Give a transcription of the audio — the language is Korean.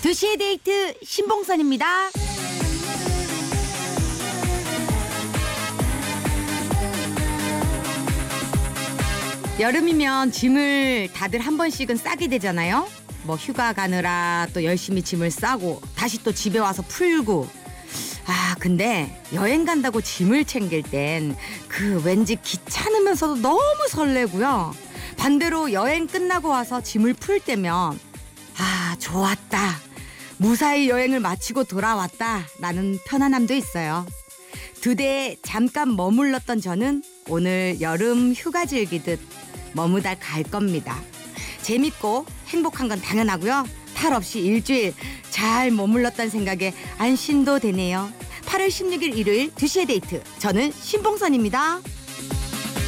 2시의 데이트 신봉선입니다. 여름이면 짐을 다들 한 번씩은 싸게 되잖아요. 뭐 휴가 가느라 또 열심히 짐을 싸고 다시 또 집에 와서 풀고. 근데 여행 간다고 짐을 챙길 땐 그 왠지 귀찮으면서도 너무 설레고요. 반대로 여행 끝나고 와서 짐을 풀 때면 좋았다, 무사히 여행을 마치고 돌아왔다 라는 편안함도 있어요. 두 대에 잠깐 머물렀던 저는 오늘 여름 휴가 즐기듯 머무다 갈 겁니다. 재밌고 행복한 건 당연하고요. 탈 없이 일주일 잘 머물렀다는 생각에 안심도 되네요. 8월 16일 일요일 2시의 데이트, 저는 신봉선입니다.